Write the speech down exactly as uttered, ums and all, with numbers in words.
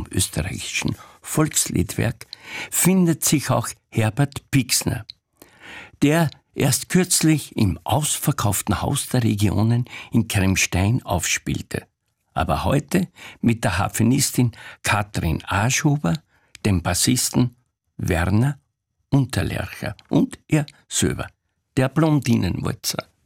österreichischen Volksliedwerk findet sich auch Herbert Pixner, der erst kürzlich im ausverkauften Haus der Regionen in Kremstein aufspielte, aber heute mit der Harfenistin Katrin Aschhuber, dem Bassisten Werner Unterlercher und er selber, der Blondinenwalzer.